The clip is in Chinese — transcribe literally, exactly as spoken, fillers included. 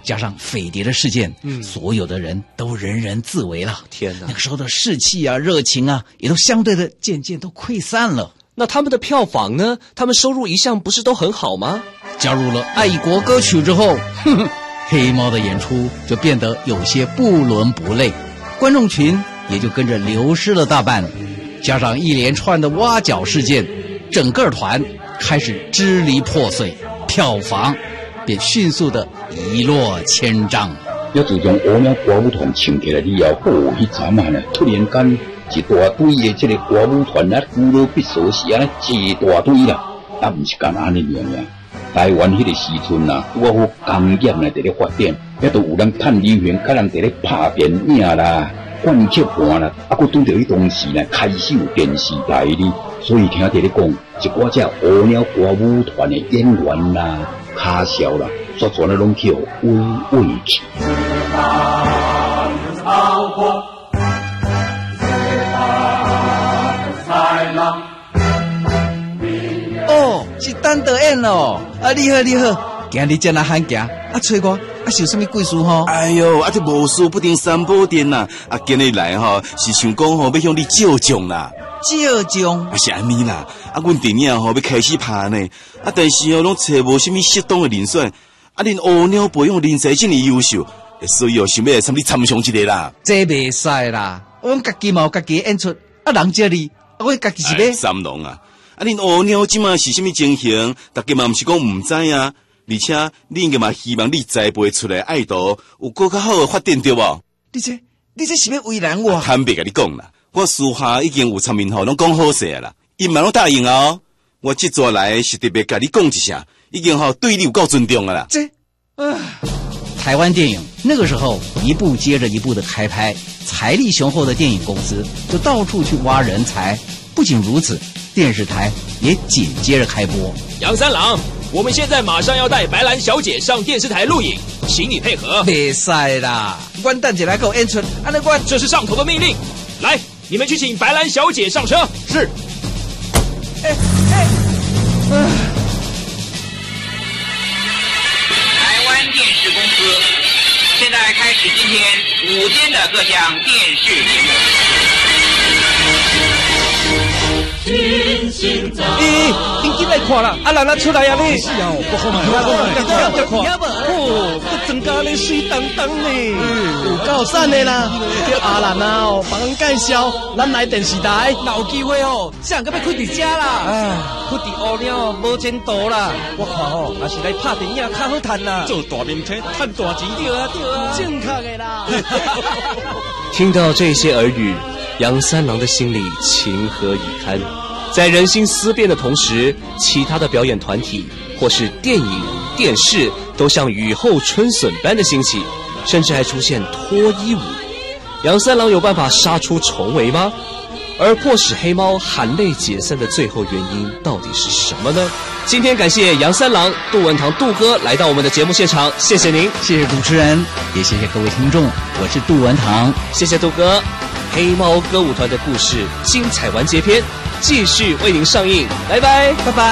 加上匪谍的事件，嗯，所有的人都人人自危了。 天哪， 那个时候的士气啊、热情啊，也都相对的渐渐都溃散了。 那他们的票房呢？他们收入一向不是都很好吗？ 加入了爱国歌曲之后，呵呵，黑猫的演出就变得有些不伦不类，观众群也就跟着流失了大半。加上一连串的挖角事件，整个团开始支离破碎，票房便迅速的一落千丈。 要自从乌鸟歌舞团请起来以后，哦，迄阵啊呢，突然间一大堆的这个歌舞团啊，俱乐部所是安尼一大堆啦，啊，不是干安尼样呀。台湾迄个时阵啊，拄好工业呢在咧发展，也都有人趁流行，甲人在咧拍电影啦、灌曲盘啦，啊，佮拄着迄当时呢开始有电视台哩，所以听在咧讲，一寡只乌鸟歌舞团的演员啦、卡销啦，说全都拢去互威威去。 哦，是单德演哦，啊，你好你好，今日才来喊行，啊，找我，啊，是有什么贵事吼？ 哎呦，啊，这无事不定三宝殿呐，啊，今日来吼是想讲吼要向你借奖啦， 借奖？ 啊，是安尼啦，啊，阮电影吼要开始拍呢，啊，但是哦，拢找无什么适当的人选，啊，恁乌鸟培养人才这么优秀，所以哦，想要来参你参详一个啦。 这袂使啦，阮家己嘛有家己演出，啊，人借你，啊，我家己是要。 三郎啊。啊，恁乌鸟即马是什么情形？大家嘛毋是讲毋知啊，而且恁应该嘛希望你栽培出来爱豆有更较好的发展，对无？ 你这你这是要为难我？ 啊、坦白甲你讲啦，我私下已经有参面吼，拢讲好势啦，伊嘛拢答应哦。我这次来是特别甲你讲一下，已经吼对你有够尊重了啦。 这，啊，台湾电影那个时候一部接着一部的开拍，财力雄厚的电影公司就到处去挖人才。不仅如此，电视台也紧接着开播。 杨三郎，我们现在马上要带白兰小姐上电视台录影，请你配合。 别塞啦，关蛋姐来给我演出，安德关， 这是上头的命令。来，你们去请白兰小姐上车。 是。哎哎，啊！ 台湾电视公司现在开始今天午间的各项电视节目。 咦，你进来看啦！啊，人咱出来啊你！ 是啊，我好嘛， 我看看，哦，这增加咧水当当咧， 有够赞的啦！叫阿兰啊哦，帮人介绍，咱来电视台， 有机会哦，谁个要开伫遮啦？哎，开伫乌鸟无前途啦！我看哦，还是来拍电影较好赚啦。 做大明星，赚大钱，对啊对啊，正确的啦。 听到这些耳语，杨三郎的心里情何以堪？在人心思变的同时，其他的表演团体或是电影、电视都像雨后春笋般的兴起，甚至还出现脱衣舞。杨三郎有办法杀出重围吗？而迫使黑猫含泪解散的最后原因到底是什么呢？今天感谢杨三郎、杜文堂杜哥来到我们的节目现场，谢谢您， 谢谢主持人，也谢谢各位听众，我是杜文堂， 谢谢杜哥。黑猫歌舞团的故事精彩完结篇继续为您上映，拜拜， 拜拜。